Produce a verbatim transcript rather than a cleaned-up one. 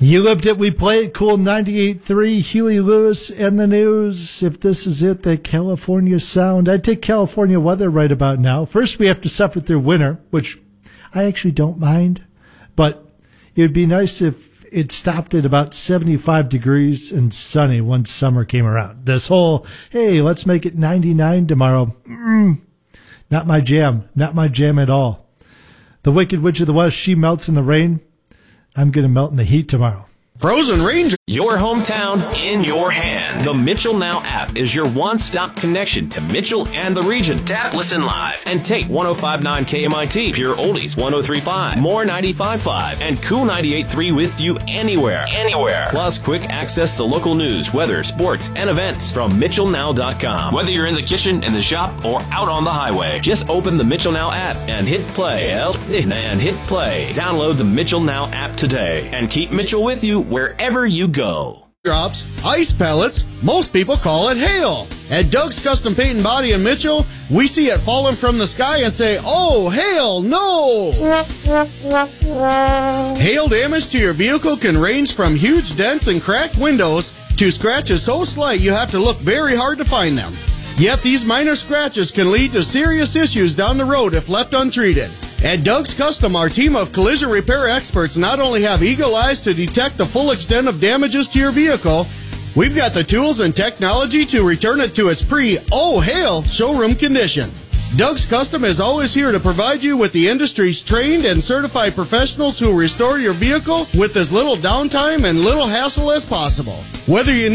You lived it, we play it. Cool ninety-eight point three, Huey Lewis and the News. If this is it, the California sound. I'd take California weather right about now. First, we have to suffer through winter, which I actually don't mind. But it would be nice if it stopped at about seventy-five degrees and sunny once summer came around. This whole, hey, let's make it ninety-nine tomorrow. Mm, not my jam. Not my jam at all. The Wicked Witch of the West, she melts in the rain. I'm going to melt in the heat tomorrow. Frozen Ranger. Your hometown in your hand. The Mitchell Now app is your one-stop connection to Mitchell and the region. Tap, listen live, and take one oh five point nine K M I T, Pure Oldies one oh three point five, More ninety-five point five, and Cool ninety-eight point three with you anywhere. Anywhere. Plus, quick access to local news, weather, sports, and events from Mitchell Now dot com. Whether you're in the kitchen, in the shop, or out on the highway, just open the Mitchell Now app and hit play. And hit play. Download the Mitchell Now app today and keep Mitchell with you wherever you go. Drops, ice pellets, most people call it hail. At Doug's Custom Paint and Body in Mitchell, we see it falling from the sky and say, oh, hail, no! Hail damage to your vehicle can range from huge dents and cracked windows to scratches so slight you have to look very hard to find them. Yet these minor scratches can lead to serious issues down the road if left untreated. At Doug's Custom, our team of collision repair experts not only have eagle eyes to detect the full extent of damages to your vehicle, we've got the tools and technology to return it to its pre-oh hail showroom condition. Doug's Custom is always here to provide you with the industry's trained and certified professionals who restore your vehicle with as little downtime and little hassle as possible. Whether you need